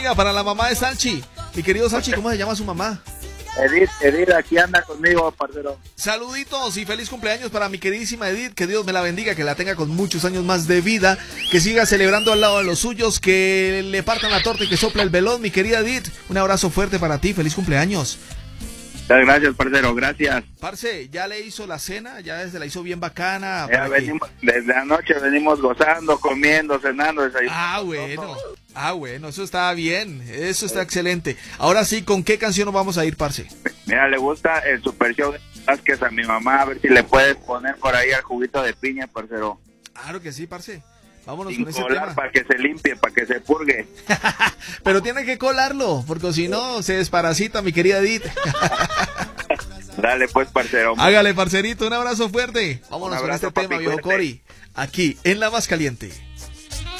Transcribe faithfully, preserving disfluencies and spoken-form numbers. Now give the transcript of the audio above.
Para la mamá de Salchi. Mi querido Salchi, ¿cómo se llama su mamá? Edith, Edith, aquí anda conmigo, parcero. Saluditos y feliz cumpleaños para mi queridísima Edith. Que Dios me la bendiga, que la tenga con muchos años más de vida. Que siga celebrando al lado de los suyos. Que le partan la torta y que sopla el velón, mi querida Edith. Un abrazo fuerte para ti, feliz cumpleaños. Gracias, parcero, gracias. Parce, ¿ya le hizo la cena? ¿Ya se la hizo bien bacana? Ya venimos, desde anoche venimos gozando, comiendo, cenando, desayunando. Ah, bueno. Ah, bueno, eso está bien. Eso está excelente. Ahora sí, ¿con qué canción nos vamos a ir, parce? Mira, le gusta el Super Show de Vázquez a mi mamá. A ver si le puedes poner por ahí al juguito de piña, parcero. Claro que sí, parce. Vámonos Sin con ese colar, tema. para que se limpie, para que se purgue. Pero tiene que colarlo, porque si no se desparasita, mi querida Edith. Dale pues, parcero. Hágale, parcerito, un abrazo fuerte. Vámonos Un abrazo, con este tema, papi, viejo cuídate. Cori. Aquí, en La Más Caliente.